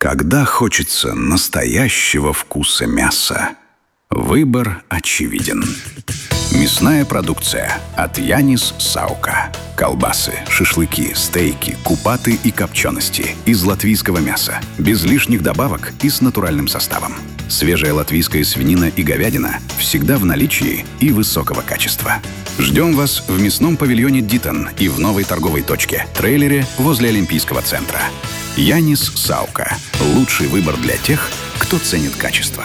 Когда хочется настоящего вкуса мяса, выбор очевиден. Мясная продукция от Янис Саука. Колбасы, шашлыки, стейки, купаты и копчености из латвийского мяса, без лишних добавок и с натуральным составом. Свежая латвийская свинина и говядина всегда в наличии и высокого качества. Ждем вас в мясном павильоне «Дитон» и в новой торговой точке «Трейлере» возле Олимпийского центра. Янис Саука. Лучший выбор для тех, кто ценит качество.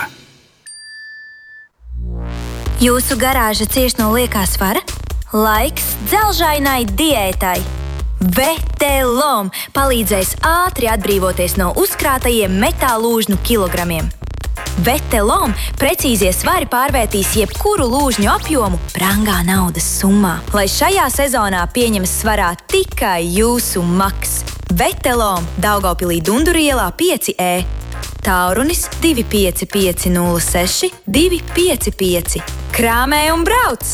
Jūsu garāža cieš no liekā svara? Laiks dzelžainai diētai. Vetelom palīdzēs ātri atbrīvoties no uzkrātajiem metālūžņu kilogramiem. Vetelom precīzie svari pārvērtīs jebkuru lūžņu apjomu brangā naudas summā, lai šajā sezonā pieņemas svarā tikai jūsu maks. Vetelom Daugavpilī Dundurielā 5E. Taurunis 25506 255. Krāmē un brauc!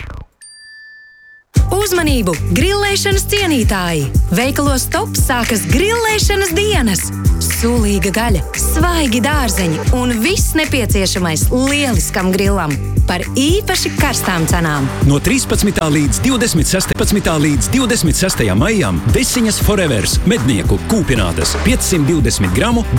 Uzmanību! Grillēšanas cienītāji! Veikalos Top sākas grillēšanas dienas! Sulīga gaļa, svaigi dārzeņi un viss nepieciešamais lieliskam grillam par īpaši karstām cenām. No 13. līdz 26. maijam Desiņas Forevers mednieku kūpinātas 520 gramu